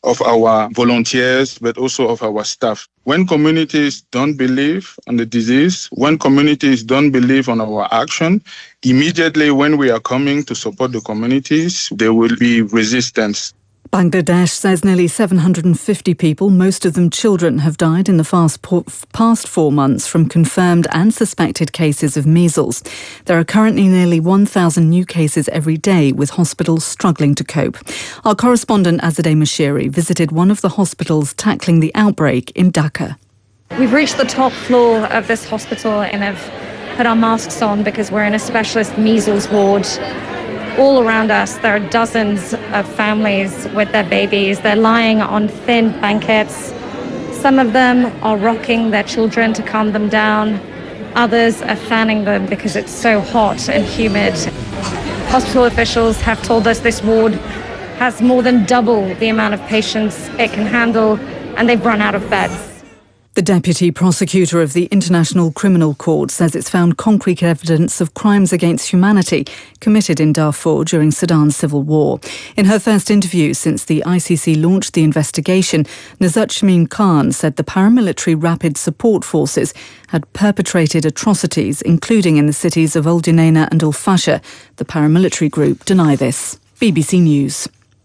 of our volunteers, but also of our staff. When communities don't believe on the disease, when communities don't believe on our action, immediately when we are coming to support the communities, there will be resistance. Bangladesh says nearly 750 people, most of them children, have died in the past 4 months from confirmed and suspected cases of measles. There are currently nearly 1,000 new cases every day, with hospitals struggling to cope. Our correspondent Azadeh Mashiri visited one of the hospitals tackling the outbreak in Dhaka. We've reached the top floor of this hospital and have put our masks on because we're in a specialist measles ward. All around us, there are dozens of families with their babies. They're lying on thin blankets. Some of them are rocking their children to calm them down. Others are fanning them because it's so hot and humid. Hospital officials have told us this ward has more than double the amount of patients it can handle, and they've run out of beds. The deputy prosecutor of the International Criminal Court says it's found concrete evidence of crimes against humanity committed in Darfur during Sudan's civil war. In her first interview since the ICC launched the investigation, Najat Shamim Khan said the paramilitary Rapid Support Forces had perpetrated atrocities, including in the cities of Al Junaina and Al Fasher. The paramilitary group deny this. BBC News.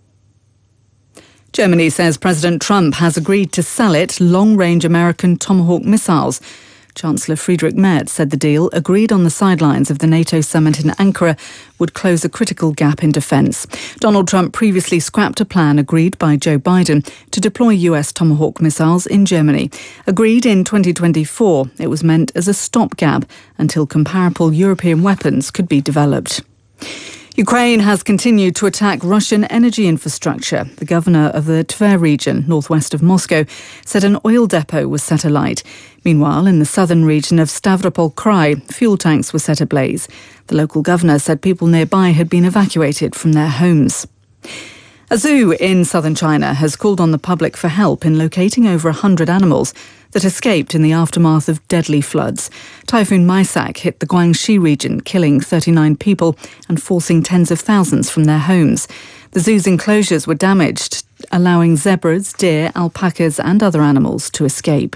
Germany says President Trump has agreed to sell it long-range American Tomahawk missiles. Chancellor Friedrich Merz said the deal, agreed on the sidelines of the NATO summit in Ankara, would close a critical gap in defence. Donald Trump previously scrapped a plan agreed by Joe Biden to deploy US Tomahawk missiles in Germany. Agreed in 2024, it was meant as a stopgap until comparable European weapons could be developed. Ukraine has continued to attack Russian energy infrastructure. The governor of the Tver region, northwest of Moscow, said an oil depot was set alight. Meanwhile, in the southern region of Stavropol Krai, fuel tanks were set ablaze. The local governor said people nearby had been evacuated from their homes. A zoo in southern China has called on the public for help in locating over 100 animals that escaped in the aftermath of deadly floods. Typhoon Maisak hit the Guangxi region, killing 39 people and forcing tens of thousands from their homes. The zoo's enclosures were damaged, allowing zebras, deer, alpacas and other animals to escape.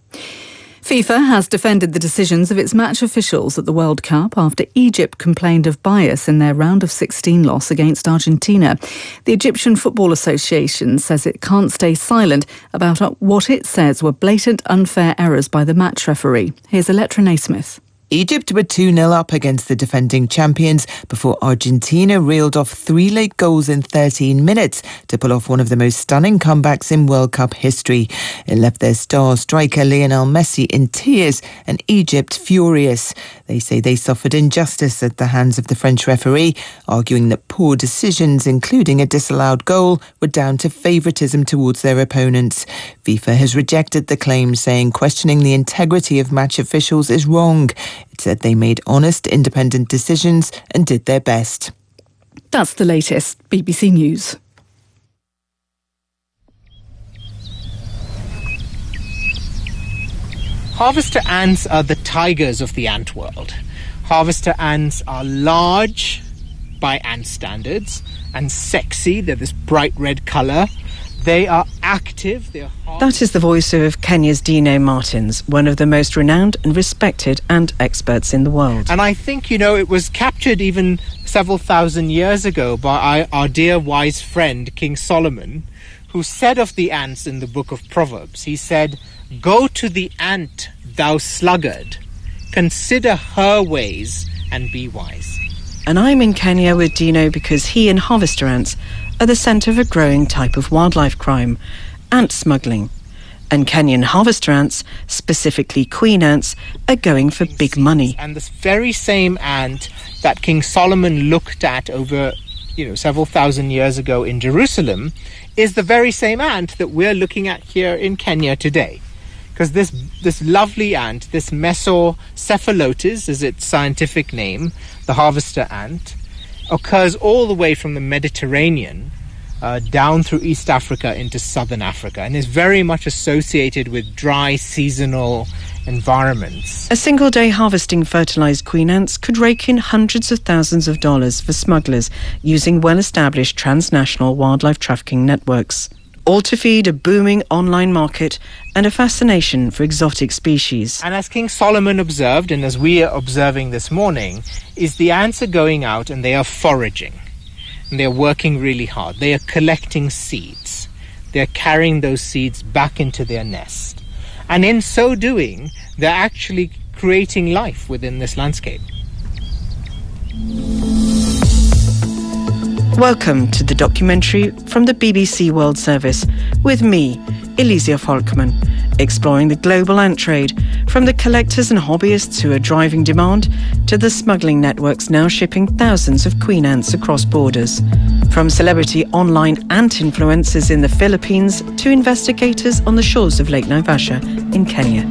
FIFA has defended the decisions of its match officials at the World Cup after Egypt complained of bias in their round of 16 loss against Argentina. The Egyptian Football Association says it can't stay silent about what it says were blatant unfair errors by the match referee. Here's Electra Naismith. Egypt were 2-0 up against the defending champions before Argentina reeled off 3 late goals in 13 minutes to pull off one of the most stunning comebacks in World Cup history. It left their star striker Lionel Messi in tears and Egypt furious. They say they suffered injustice at the hands of the French referee, arguing that poor decisions, including a disallowed goal, were down to favouritism towards their opponents. FIFA has rejected the claim, saying questioning the integrity of match officials is wrong. It said they made honest, independent decisions and did their best. That's the latest. BBC News. Harvester ants are the tigers of the ant world. Harvester ants are large by ant standards and sexy. They're this bright red colour. They are active. That is the voice of Kenya's Dino Martins, one of the most renowned and respected ant experts in the world. And I think, it was captured even several thousand years ago by our dear wise friend, King Solomon, who said of the ants in the book of Proverbs, he said, "Go to the ant, thou sluggard, consider her ways and be wise." And I'm in Kenya with Dino because he and harvester ants are the centre of a growing type of wildlife crime, ant smuggling. And Kenyan harvester ants, specifically queen ants, are going for big money. And this very same ant that King Solomon looked at over, several thousand years ago in Jerusalem is the very same ant that we're looking at here in Kenya today. Because this lovely ant, this Mesocephalotes is its scientific name, the harvester ant, occurs all the way from the Mediterranean down through East Africa into Southern Africa and is very much associated with dry, seasonal environments. A single day harvesting fertilised queen ants could rake in hundreds of thousands of dollars for smugglers using well-established transnational wildlife trafficking networks. all to feed a booming online market and a fascination for exotic species. And as King Solomon observed, and as we are observing this morning, is the ants are going out and they are foraging. And they're working really hard. They are collecting seeds. They're carrying those seeds back into their nest. And in so doing, they're actually creating life within this landscape. Welcome to the documentary from the BBC World Service with me, Elysia Folkman, exploring the global ant trade, from the collectors and hobbyists who are driving demand to the smuggling networks now shipping thousands of queen ants across borders. From celebrity online ant influencers in the Philippines to investigators on the shores of Lake Naivasha in Kenya.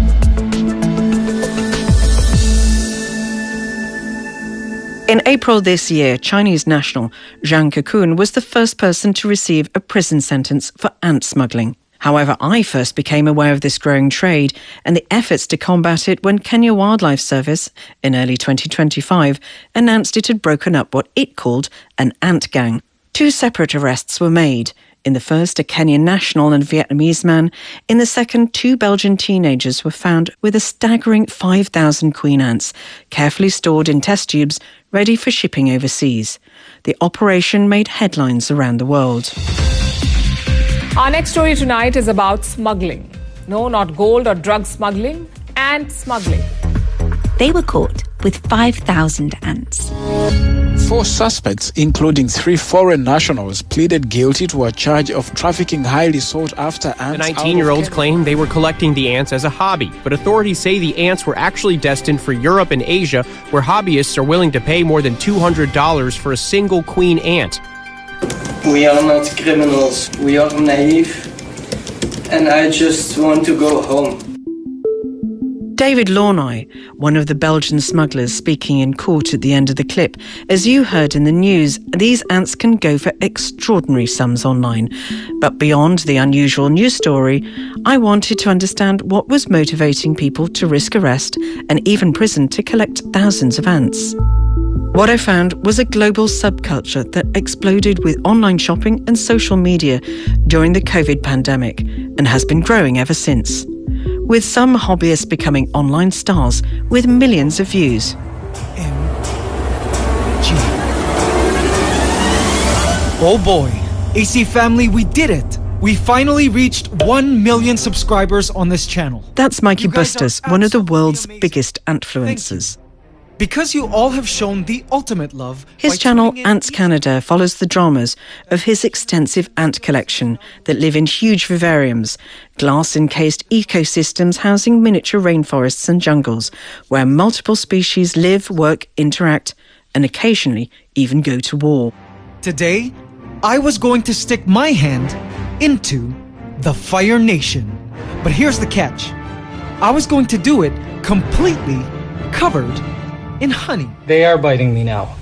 In April this year, Chinese national Zhang Kekun was the first person to receive a prison sentence for ant smuggling. However, I first became aware of this growing trade and the efforts to combat it when Kenya Wildlife Service, in early 2025, announced it had broken up what it called an ant gang. 2 separate arrests were made. In the first, a Kenyan national and Vietnamese man. In the second, 2 Belgian teenagers were found with a staggering 5,000 queen ants, carefully stored in test tubes, ready for shipping overseas. The operation made headlines around the world. Our next story tonight is about smuggling. No, not gold or drug smuggling, ant smuggling. They were caught with 5,000 ants. 4 suspects, including 3 foreign nationals, pleaded guilty to a charge of trafficking highly sought-after ants. The 19-year-olds claim they were collecting the ants as a hobby, but authorities say the ants were actually destined for Europe and Asia, where hobbyists are willing to pay more than $200 for a single queen ant. We are not criminals. We are naive. And I just want to go home. David Launay, one of the Belgian smugglers speaking in court at the end of the clip. As you heard in the news, these ants can go for extraordinary sums online. But beyond the unusual news story, I wanted to understand what was motivating people to risk arrest and even prison to collect thousands of ants. What I found was a global subculture that exploded with online shopping and social media during the COVID pandemic and has been growing ever since, with some hobbyists becoming online stars with millions of views. Oh boy, AC family, we did it! We finally reached 1 million subscribers on this channel. That's Mikey Bustos, one of the world's biggest antfluencers. Because you all have shown the ultimate love. His channel, Ants Canada, follows the dramas of his extensive ant collection that live in huge vivariums, glass-encased ecosystems housing miniature rainforests and jungles, where multiple species live, work, interact, and occasionally even go to war. Today, I was going to stick my hand into the Fire Nation. But here's the catch. I was going to do it completely covered in honey. They are biting me now.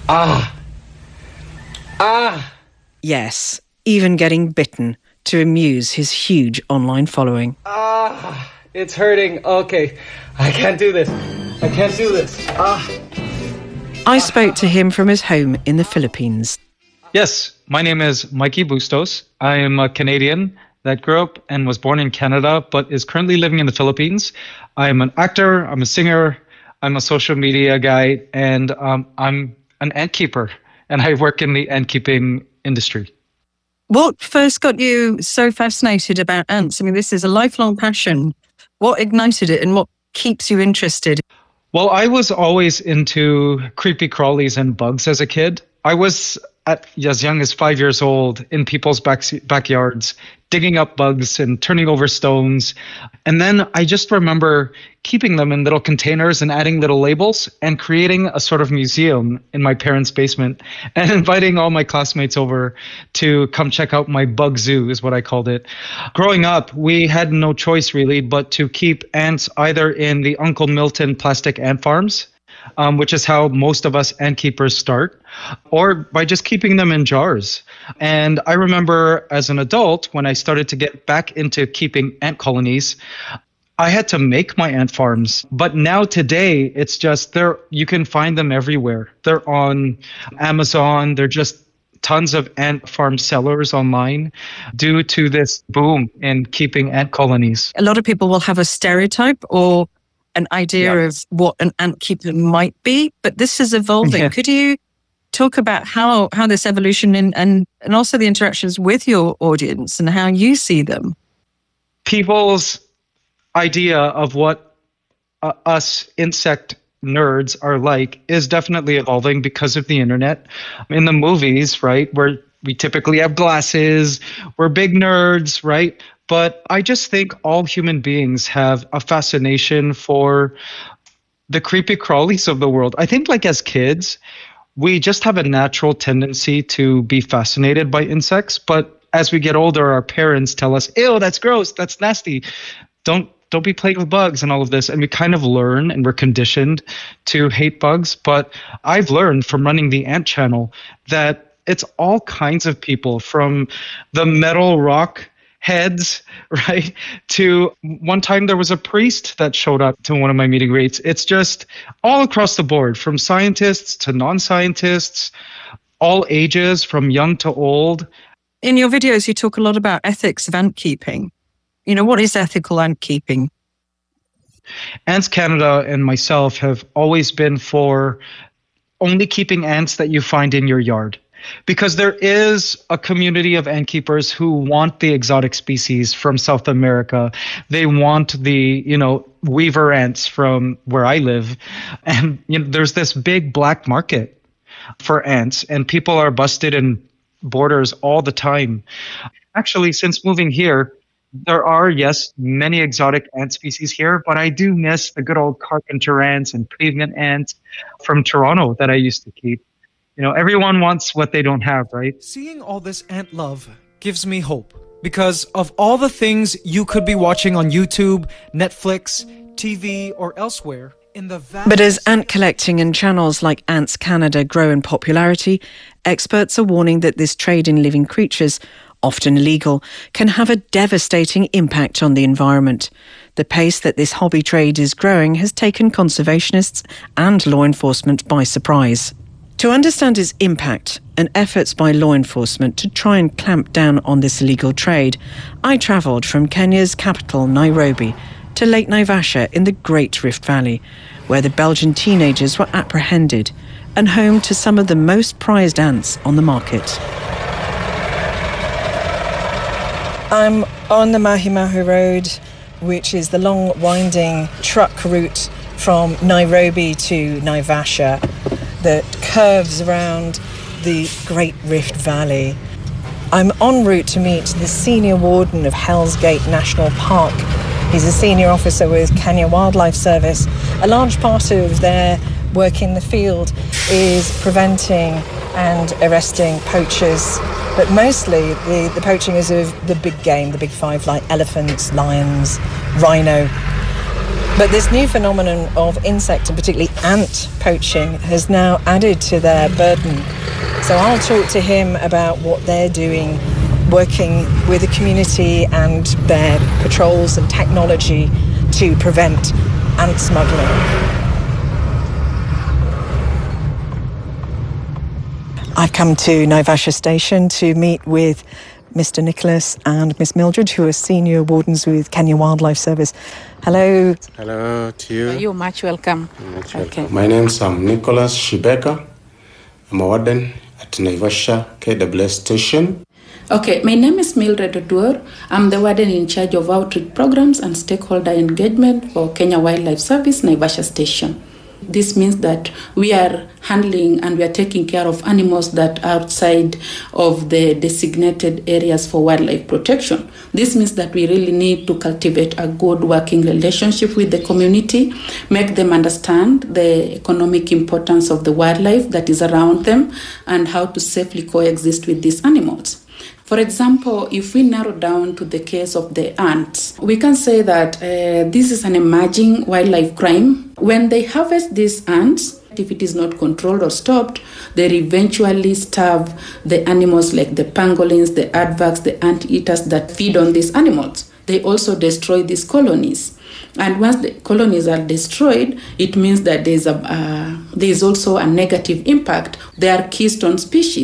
Yes, even getting bitten to amuse his huge online following. It's hurting. Okay, I can't do this. I spoke to him from his home in the Philippines. Yes, my name is Mikey Bustos. I am a Canadian that grew up and was born in Canada, but is currently living in the Philippines. I am an actor, I'm a singer, I'm a social media guy, and I'm an ant keeper, and I work in the ant keeping industry. What first got you so fascinated about ants? I mean, this is a lifelong passion. What ignited it and what keeps you interested? Well, I was always into creepy crawlies and bugs as a kid. I was as young as 5 years old in people's backyards, digging up bugs and turning over stones. And then I just remember keeping them in little containers and adding little labels and creating a sort of museum in my parents' basement and inviting all my classmates over to come check out my bug zoo, is what I called it. Growing up, we had no choice really but to keep ants either in the Uncle Milton plastic ant farms, which is how most of us ant keepers start, or by just keeping them in jars. And I remember as an adult, when I started to get back into keeping ant colonies, I had to make my ant farms. But now today, it's just you can find them everywhere. They're on Amazon. They're just tons of ant farm sellers online due to this boom in keeping ant colonies. A lot of people will have a stereotype or an idea of what an ant keeper might be, but this is evolving. Yeah. Could you talk about how this evolution and also the interactions with your audience and how you see them? People's idea of what us insect nerds are like is definitely evolving because of the internet. In the movies, right, where we typically have glasses, we're big nerds, right? But I just think all human beings have a fascination for the creepy crawlies of the world. I think like as kids, we just have a natural tendency to be fascinated by insects. But as we get older, our parents tell us, ew, that's gross, that's nasty. Don't be playing with bugs and all of this. And we kind of learn and we're conditioned to hate bugs. But I've learned from running the Ant Channel that it's all kinds of people, from the metal rock heads, right, to one time there was a priest that showed up to one of my meeting greets. It's just all across the board, from scientists to non-scientists, all ages, from young to old. In your videos, you talk a lot about ethics of ant keeping. You know, what is ethical ant keeping? Ants Canada and myself have always been for only keeping ants that you find in your yard. Because there is a community of ant keepers who want the exotic species from South America. They want the, weaver ants from where I live. And there's this big black market for ants, and people are busted in borders all the time. Actually, since moving here, there are, yes, many exotic ant species here, but I do miss the good old carpenter ants and pavement ants from Toronto that I used to keep. Everyone wants what they don't have, right? Seeing all this ant love gives me hope, because of all the things you could be watching on YouTube, Netflix, TV, or elsewhere. But as ant collecting and channels like Ants Canada grow in popularity, experts are warning that this trade in living creatures, often illegal, can have a devastating impact on the environment. The pace that this hobby trade is growing has taken conservationists and law enforcement by surprise. To understand its impact and efforts by law enforcement to try and clamp down on this illegal trade, I travelled from Kenya's capital, Nairobi, to Lake Naivasha in the Great Rift Valley, where the Belgian teenagers were apprehended and home to some of the most prized ants on the market. I'm on the Mahi Mahi Road, which is the long, winding truck route from Nairobi to Naivasha that curves around the Great Rift Valley. I'm en route to meet the senior warden of Hell's Gate National Park. He's a senior officer with Kenya Wildlife Service. A large part of their work in the field is preventing and arresting poachers, but mostly the poaching is of the big game, the big five, like elephants, lions, rhino. But this new phenomenon of insect and particularly ant poaching has now added to their burden. So I'll talk to him about what they're doing, working with the community and their patrols and technology to prevent ant smuggling. I've come to Naivasha Station to meet with Mr. Nicholas and Miss Mildred, who are senior wardens with Kenya Wildlife Service. Hello. Hello to you. You're much welcome. Okay. My name's Nicholas Shibeka. I'm a warden at Naivasha KWS Station. Okay, my name is Mildred Oduor. I'm the warden in charge of outreach programs and stakeholder engagement for Kenya Wildlife Service Naivasha Station. This means that we are handling and we are taking care of animals that are outside of the designated areas for wildlife protection. This means that we really need to cultivate a good working relationship with the community, make them understand the economic importance of the wildlife that is around them and how to safely coexist with these animals. For example, if we narrow down to the case of the ants, we can say that this is an emerging wildlife crime. When they harvest these ants, if it is not controlled or stopped, they eventually starve the animals like the pangolins, the aardvarks, the anteaters that feed on these animals. They also destroy these colonies. And once the colonies are destroyed, it means that there is also a negative impact. They are keystone species.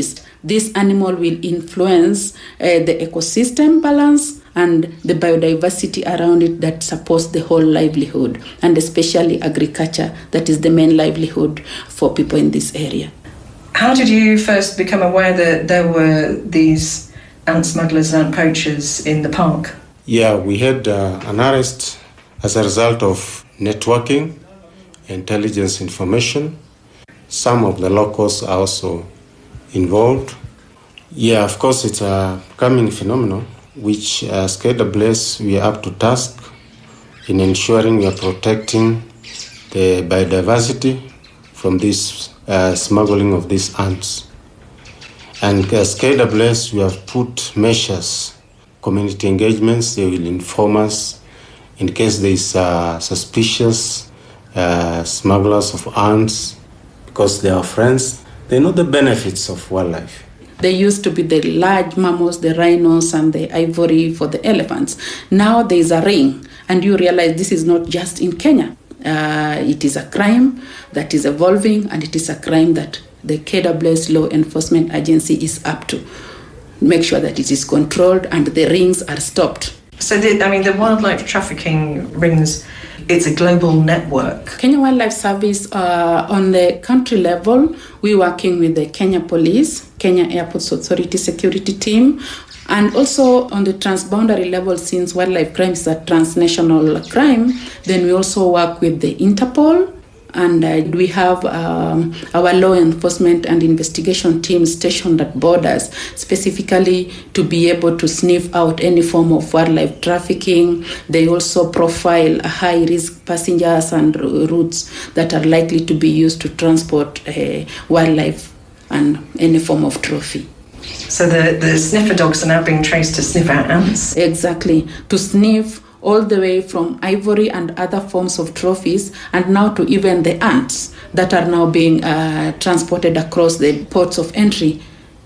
this animal will influence the ecosystem balance and the biodiversity around it that supports the whole livelihood, and especially agriculture, that is the main livelihood for people in this area. How did you first become aware that there were these ant smugglers and ant poachers in the park? Yeah, we had an arrest as a result of networking, intelligence information. Some of the locals are also involved. Yeah, of course, it's a coming phenomenon, which as KWS, we are up to task in ensuring we are protecting the biodiversity from this smuggling of these ants. And as KWS, we have put measures, community engagements. They will inform us in case there is suspicious smugglers of ants, because they are friends. They know the benefits of wildlife. They used to be the large mammals, the rhinos and the ivory for the elephants. Now there is a ring, and you realize this is not just in Kenya. It is a crime that is evolving, and it is a crime that the KWS Law Enforcement Agency is up to make sure that it is controlled and the rings are stopped. So, the wildlife trafficking rings, it's a global network. Kenya Wildlife Service, on the country level, we're working with the Kenya Police, Kenya Airports Authority Security Team, and also on the transboundary level, since wildlife crime is a transnational crime, then we also work with the Interpol, and we have our law enforcement and investigation teams stationed at borders, specifically to be able to sniff out any form of wildlife trafficking. They also profile high-risk passengers and routes that are likely to be used to transport wildlife and any form of trophy. So the sniffer dogs are now being traced to sniff out ants? Exactly, to sniff all the way from ivory and other forms of trophies, and now to even the ants that are now being transported across the ports of entry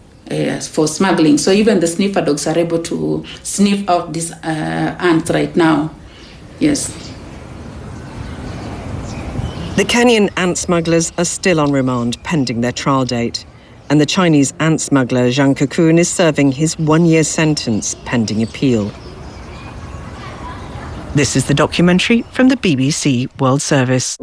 for smuggling. So even the sniffer dogs are able to sniff out these ants right now. Yes. The Kenyan ant smugglers are still on remand pending their trial date, and the Chinese ant smuggler Zhang Kekun is serving his 1-year sentence pending appeal. This is the documentary from the BBC World Service.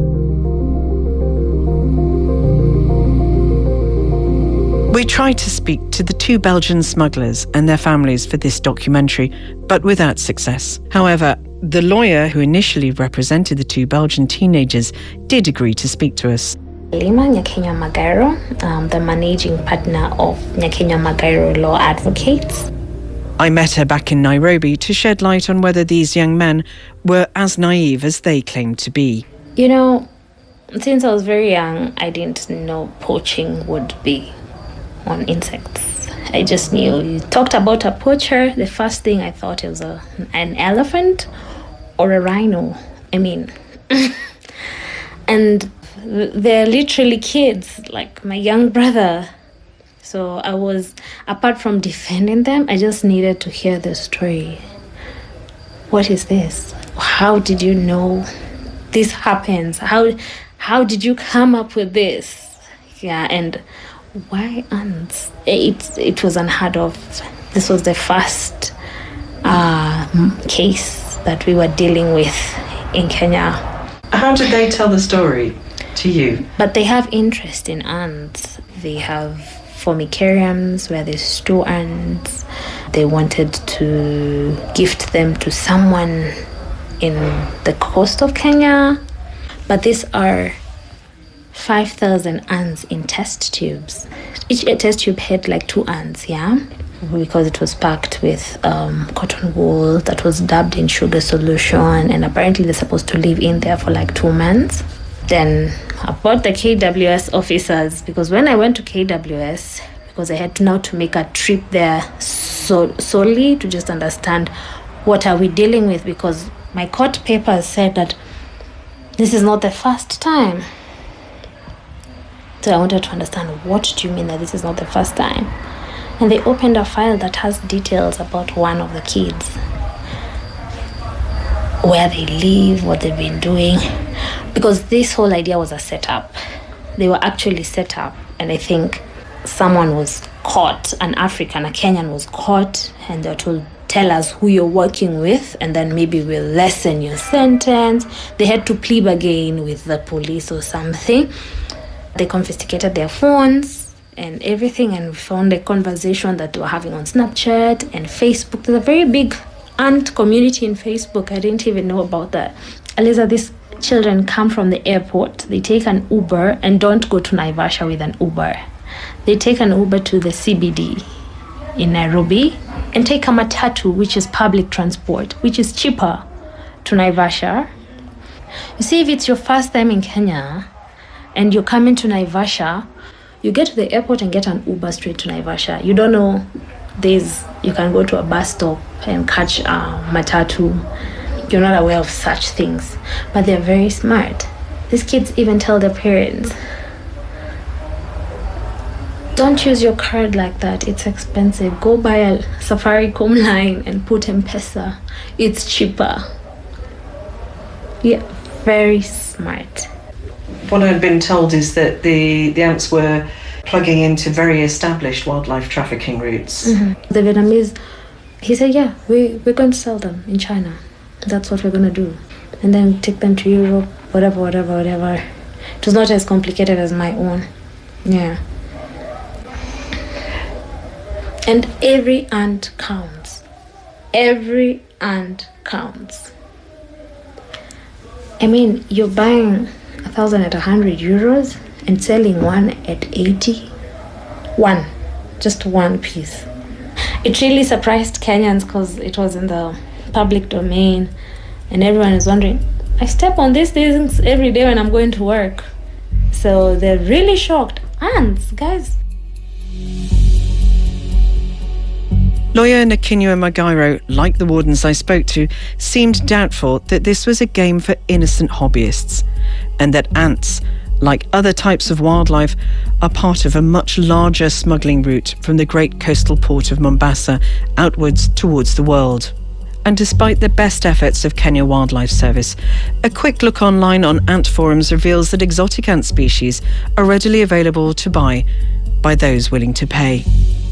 We tried to speak to the 2 Belgian smugglers and their families for this documentary, but without success. However, the lawyer who initially represented the 2 Belgian teenagers did agree to speak to us. Lima Nyakenya Magairo, the managing partner of Nyakenya Magairo Law Advocates. I met her back in Nairobi to shed light on whether these young men were as naive as they claimed to be. You know, since I was very young, I didn't know poaching would be on insects. I just knew you talked about a poacher, the first thing I thought it was an elephant or a rhino. And they're literally kids, like my young brother. So I was, apart from defending them, I just needed to hear the story. What is this? How did you know this happens? How did you come up with this? Yeah, and why ants? It was unheard of. This was the first case that we were dealing with in Kenya. How did they tell the story to you? But they have interest in ants. They have formicariums where they store ants. They wanted to gift them to someone in the coast of Kenya. But these are 5,000 ants in test tubes. Each test tube had like 2 ants, yeah? Because it was packed with cotton wool that was dabbed in sugar solution, and apparently they're supposed to live in there for like 2 months. Then about the KWS officers, because when I went to KWS, because I had to make a trip there solely to just understand what are we dealing with, because my court papers said that this is not the first time. So I wanted to understand, what do you mean that this is not the first time? And they opened a file that has details about one of the kids, where they live, what they've been doing, because this whole idea was a setup. They were actually set up, and I think someone was caught, an African, a Kenyan was caught, and they're told, tell us who you're working with, and then maybe we'll lessen your sentence. They had to plead again with the police or something. They confiscated their phones and everything, and we found a conversation that they were having on Snapchat and Facebook. There's a very big aunt community in Facebook. I didn't even know about that. Eliza, these children come from the airport. They take an Uber and don't go to Naivasha with an Uber. They take an Uber to the CBD in Nairobi and take a matatu, which is public transport, which is cheaper to Naivasha. You see, if it's your first time in Kenya and you're coming to Naivasha, you get to the airport and get an Uber straight to Naivasha. You don't know you can go to a bus stop and catch a matatu. You're not aware of such things, but they're very smart. These kids even tell their parents, don't use your card like that, it's expensive. Go buy a Safaricom line and put M-Pesa. It's cheaper. Yeah, very smart. What I'd been told is that the ants were plugging into very established wildlife trafficking routes. Mm-hmm. The Vietnamese, he said, yeah, we're going to sell them in China. That's what we're going to do. And then take them to Europe, whatever. It was not as complicated as my own. Yeah. And every ant counts. Every ant counts. I mean, you're buying 1,000 at 100 euros and selling one at 80. Just one piece. It really surprised Kenyans because it was in the public domain and everyone is wondering, I step on these things every day when I'm going to work. So they're really shocked. Ants, guys. Lawyer Nakinua Magairo, like the wardens I spoke to, seemed doubtful that this was a game for innocent hobbyists, and that ants, like other types of wildlife, are part of a much larger smuggling route from the great coastal port of Mombasa outwards towards the world. And despite the best efforts of Kenya Wildlife Service, a quick look online on ant forums reveals that exotic ant species are readily available to buy by those willing to pay.